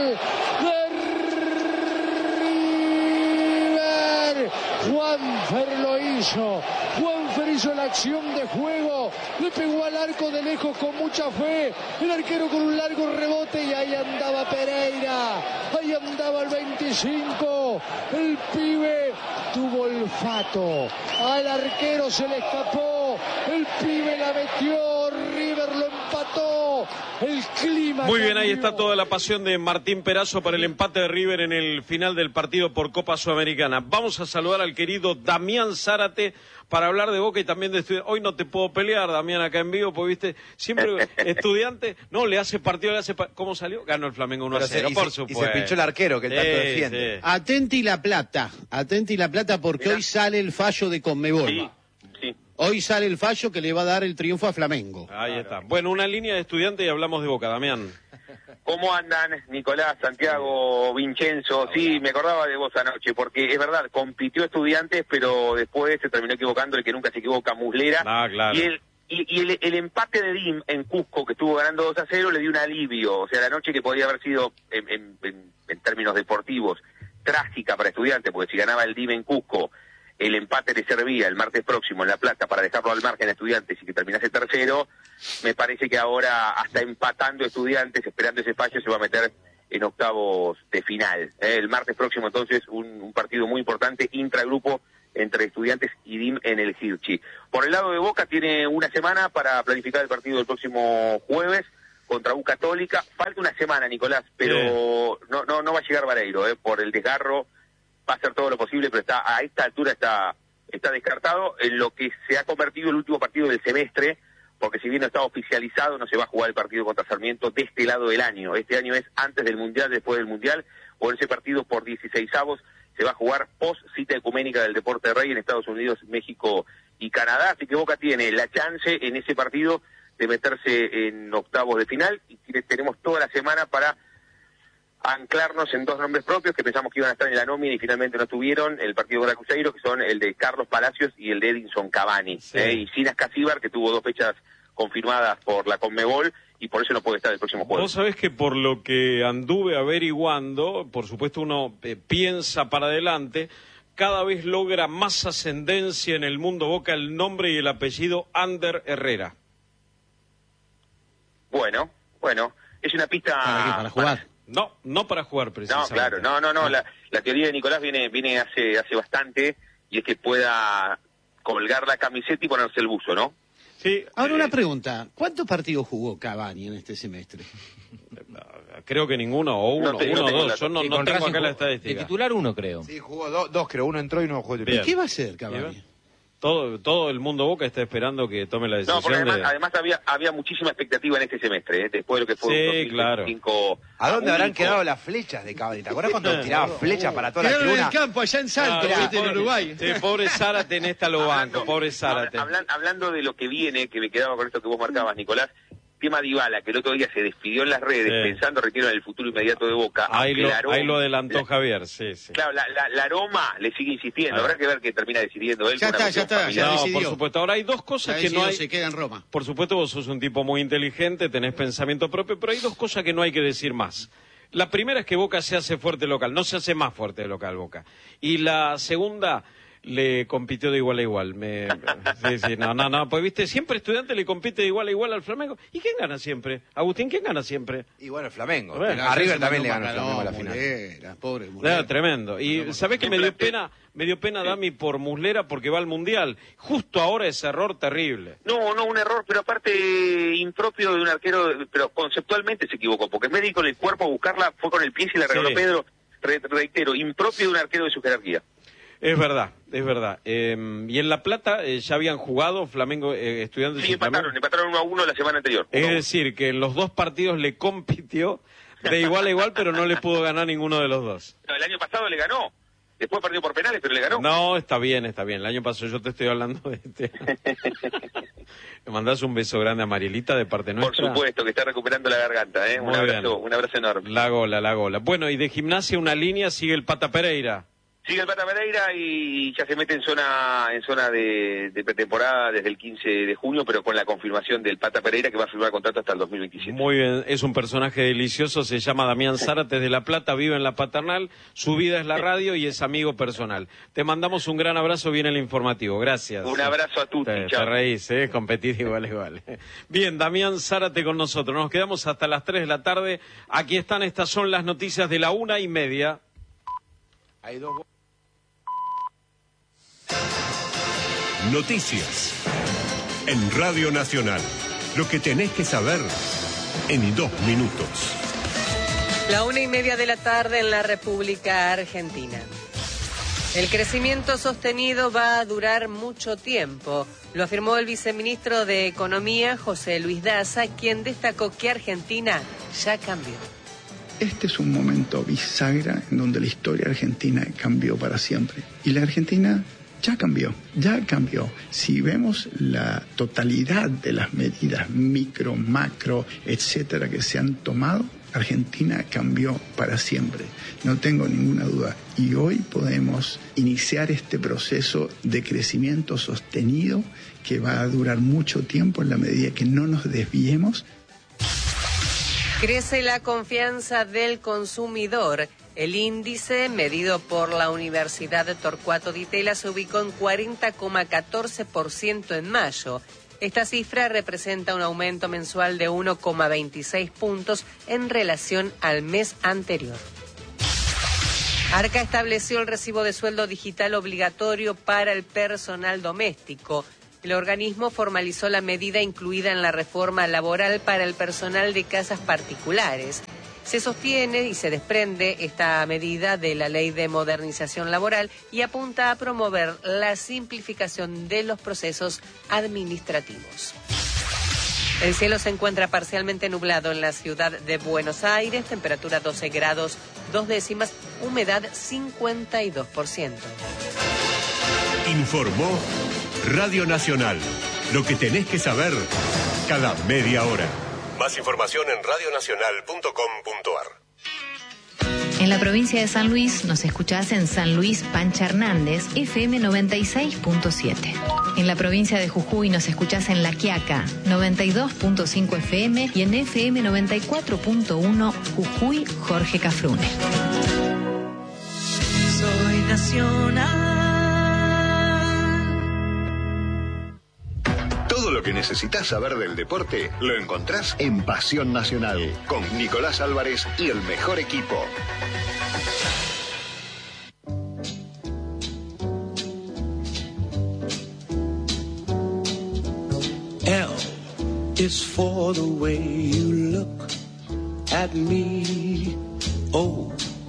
Juanfer lo hizo. Juanfer hizo la acción de juego. Le pegó al arco de lejos con mucha fe. El arquero con un largo rebote y ahí andaba Pereira. Ahí andaba el 25. El pibe tuvo olfato. Al arquero se le escapó. El pibe la metió. River lo empató. El clima. Muy bien, ahí está toda la pasión de Martín Perazo para el empate de River en el final del partido por Copa Sudamericana. Vamos a saludar al querido Damián Zárate para hablar de Boca y también de Estudiantes. Hoy no te puedo pelear, Damián, acá en vivo, porque viste, siempre Estudiante, no, le hace partido, ¿cómo salió? Ganó el Flamengo 1-0, por supuesto. Y se pinchó el arquero, que el tanto defiende. Sí. Atenti La Plata, porque hoy sale el fallo de Conmebol. Sí. Hoy sale el fallo que le va a dar el triunfo a Flamengo. Ahí está. Bueno, una línea de Estudiantes y hablamos de Boca, Damián. ¿Cómo andan, Nicolás, Santiago, Vincenzo? Sí, me acordaba de vos anoche, porque es verdad, compitió Estudiantes, pero después se terminó equivocando el que nunca se equivoca, Muslera. Ah, claro. Y el empate de DIM en Cusco, que estuvo ganando 2-0, le dio un alivio. O sea, la noche que podía haber sido, en términos deportivos, trágica para Estudiantes, porque si ganaba el DIM en Cusco, el empate le servía el martes próximo en La Plata para dejarlo al margen a Estudiantes y que terminase tercero. Me parece que ahora, hasta empatando Estudiantes, esperando ese fallo, se va a meter en octavos de final. El martes próximo, entonces, un partido muy importante, intragrupo, entre Estudiantes y DIM en el Hirschi. Por el lado de Boca, tiene una semana para planificar el partido del próximo jueves contra U Católica. Falta una semana, Nicolás, pero no va a llegar Vareiro, por el desgarro. Va a hacer todo lo posible, pero a esta altura está descartado en lo que se ha convertido el último partido del semestre, porque si bien no está oficializado, no se va a jugar el partido contra Sarmiento de este lado del año. Este año es antes del Mundial, después del Mundial, o ese partido por 16avos se va a jugar post cita ecuménica del Deporte Rey en Estados Unidos, México y Canadá, así que Boca tiene la chance en ese partido de meterse en octavos de final, y tenemos toda la semana para anclarnos en dos nombres propios que pensamos que iban a estar en la nómina y finalmente no estuvieron, el partido de Cruzeiro, que son el de Carlos Palacios y el de Edinson Cavani, y Sinas Casíbar, que tuvo 2 fechas confirmadas por la Conmebol y por eso no puede estar el próximo jueves. Vos sabés que por lo que anduve averiguando, por supuesto uno piensa para adelante, cada vez logra más ascendencia en el mundo Boca el nombre y el apellido Ander Herrera. Bueno, es una pista... ¿Para jugar? No para jugar precisamente. No, claro, no. La teoría de Nicolás viene hace bastante, y es que pueda colgar la camiseta y ponerse el buzo, ¿no? Sí. Ahora una pregunta, ¿cuántos partidos jugó Cavani en este semestre? Creo que ninguno, o uno o dos. Yo no tengo acá la estadística. De titular 1, creo. Sí, jugó dos, creo. Uno entró y no jugó de titular. ¿Y qué va a hacer Cavani? Todo el mundo Boca está esperando que tome la decisión. No, porque además había muchísima expectativa en este semestre, después de lo que fue sí, 2005. Claro. ¿A dónde habrán quedado las flechas de Cavani? ¿Te acuerdas cuando tiraba flechas para toda la tribuna? En el campo, allá en Salto, en Uruguay. Sí, pobre Zárate en esta lo banco, pobre Zárate. Hablando de lo que viene, que me quedaba con esto que vos marcabas, Nicolás, tema Dybala, que el otro día se despidió en las redes pensando retiro en el futuro inmediato de Boca. Ahí lo adelantó Javier, sí. Claro, la aroma le sigue insistiendo, habrá que ver qué termina decidiendo él. Ya está, ya decidió. Por supuesto, ahora hay dos cosas que no hay... Se queda en Roma. Por supuesto, vos sos un tipo muy inteligente, tenés pensamiento propio, pero hay dos cosas que no hay que decir más. La primera es que Boca se hace fuerte local, no se hace más fuerte local Boca. Y la segunda... le compitió de igual a igual. No, pues viste, siempre Estudiante le compite de igual a igual al Flamengo. ¿Y quién gana siempre? Agustín, ¿quién gana siempre? Y bueno, el Flamengo. Bueno, a River también le ganó el Flamengo a la final. Pobre Muslera. Tremendo. Y ¿sabés que me dio pena Dami por Muslera porque va al Mundial? Justo ahora ese error terrible. No, un error, pero aparte impropio de un arquero, pero conceptualmente se equivocó, porque en vez de ir con el cuerpo a buscarla, fue con el pie y la regaló Pedro. Reitero, impropio de un arquero de su jerarquía. Es verdad. Y en La Plata ya habían jugado Flamengo, Estudiantes y Flamengo. Empataron 1-1 la semana anterior. Es decir, que en los dos partidos le compitió de igual a igual, pero no le pudo ganar ninguno de los dos. No, el año pasado le ganó. Después perdió por penales, pero le ganó. No, está bien. El año pasado yo te estoy hablando de este. Le mandás un beso grande a Marielita de parte nuestra. Por supuesto, que está recuperando la garganta, un abrazo enorme. La gola. Bueno, y de Gimnasia una línea sigue el Pata Pereira. Sigue el Pata Pereira y ya se mete en zona de pretemporada desde el 15 de junio, pero con la confirmación del Pata Pereira, que va a firmar contrato hasta el 2027. Muy bien, es un personaje delicioso, se llama Damián Zárate, de La Plata, vive en La Paternal, su vida es la radio y es amigo personal. Te mandamos un gran abrazo, viene el informativo, gracias. Un abrazo a tutti, te reís, competir igual. Bien, Damián Zárate con nosotros, nos quedamos hasta las 3 de la tarde, aquí están, estas son las noticias de la 1:30. Hay dos... Noticias en Radio Nacional. Lo que tenés que saber en 2 minutos. La 1:30 de la tarde en la República Argentina. El crecimiento sostenido va a durar mucho tiempo, lo afirmó el viceministro de Economía, José Luis Daza, quien destacó que Argentina ya cambió. Este es un momento bisagra en donde la historia argentina cambió para siempre. Y la Argentina ya cambió. Si vemos la totalidad de las medidas micro, macro, etcétera, que se han tomado, Argentina cambió para siempre. No tengo ninguna duda. Y hoy podemos iniciar este proceso de crecimiento sostenido que va a durar mucho tiempo en la medida que no nos desviemos. Crece la confianza del consumidor. El índice, medido por la Universidad de Torcuato Di Tella, se ubicó en 40,14% en mayo. Esta cifra representa un aumento mensual de 1,26 puntos en relación al mes anterior. Arca estableció el recibo de sueldo digital obligatorio para el personal doméstico. El organismo formalizó la medida incluida en la reforma laboral para el personal de casas particulares. Se sostiene y se desprende esta medida de la Ley de Modernización Laboral y apunta a promover la simplificación de los procesos administrativos. El cielo se encuentra parcialmente nublado en la ciudad de Buenos Aires, temperatura 12 grados 2 décimas, humedad 52%. Informó Radio Nacional. Lo que tenés que saber cada media hora. Más información en radionacional.com.ar. En la provincia de San Luis nos escuchás en San Luis Pancha Hernández, FM 96.7. En la provincia de Jujuy nos escuchás en La Quiaca, 92.5 FM y en FM 94.1 Jujuy Jorge Cafrune. Soy nacional. Todo lo que necesitas saber del deporte lo encontrás en Pasión Nacional, con Nicolás Álvarez y el mejor equipo. L is for the way you look at me. O